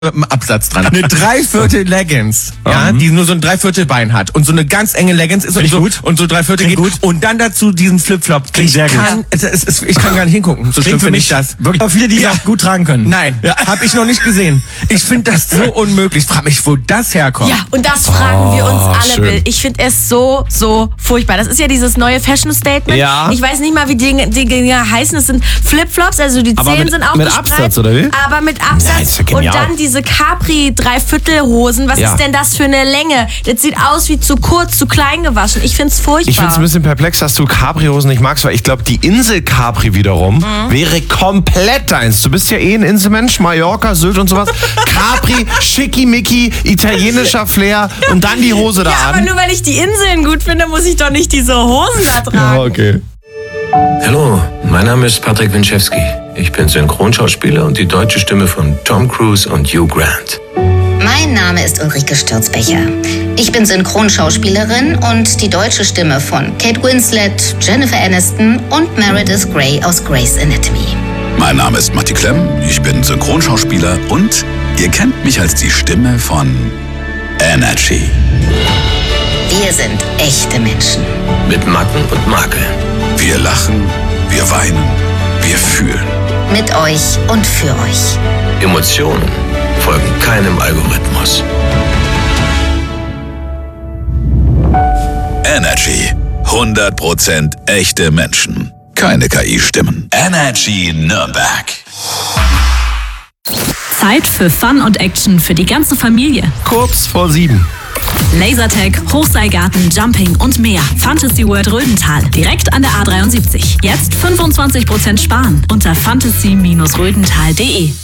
Absatz dran. Eine Dreiviertel Leggings, ja, die nur so ein Dreiviertelbein hat und so eine ganz enge Leggings ist und so Dreiviertel geht gut. Und dann dazu diesen Flipflop. Klingt sehr gut. Ich kann gar nicht hingucken. So schlimm finde ich das. Wirklich. Aber viele, die das gut tragen können. Nein, habe ich noch nicht gesehen. Ich finde das so unmöglich. Frag mich, wo das herkommt. Ja, und das fragen wir uns alle, schön. Bill. Ich finde es so furchtbar. Das ist ja dieses neue Fashion-Statement. Ja. Ich weiß nicht mal, wie die Dinger heißen. Es sind Flipflops, also die Zehen sind auch mit gespreizt, Absatz, oder wie? aber mit Ja, Absatz. ist ja Und genial. dann diese Capri-Dreiviertelhosen. Was ist denn das für eine Länge? Das sieht aus wie zu kurz, zu klein gewaschen. Ich finde es furchtbar. Ich finde es ein bisschen perplex, dass du Capri-Hosen nicht magst, weil ich glaube, die Insel Capri wiederum wäre komplett deins. Du bist ja ein Inselmensch, Mallorca, Sylt und sowas. Capri, schickimicki, italienischer Flair und dann die Hose da ja, aber an. nur weil ich die Inseln gut finde, muss ich doch nicht diese Hosen da tragen. Okay. Hallo, mein Name ist Patrick Winczewski. Ich bin Synchronschauspieler und die deutsche Stimme von Tom Cruise und Hugh Grant. Mein Name ist Ulrike Stürzbecher. Ich bin Synchronschauspielerin und die deutsche Stimme von Kate Winslet, Jennifer Aniston und Meredith Grey aus Grey's Anatomy. Mein Name ist Matti Klemm, ich bin Synchronschauspieler und ihr kennt mich als die Stimme von Energy. Wir sind echte Menschen. Mit Macken und Makeln. Wir lachen, wir weinen, wir fühlen. Mit euch und für euch. Emotionen folgen keinem Algorithmus. Energy. 100% echte Menschen. Keine KI-Stimmen. Energy Nürnberg. Zeit für Fun und Action für die ganze Familie. Kurz vor 7. Lasertag, Hochseilgarten, Jumping und mehr. Fantasy World Rödental, direkt an der A73. Jetzt 25% sparen unter fantasy-rödental.de.